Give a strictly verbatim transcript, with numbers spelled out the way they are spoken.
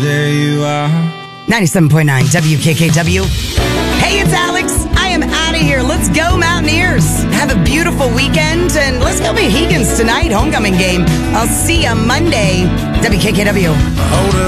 there you are. ninety-seven point nine W K K W. Hey, it's Alex. I am out of here. Let's go, Mountaineers. Have a beautiful weekend, and let's go Mohegans tonight, homecoming game. I'll see you Monday. W K K W. Hold up.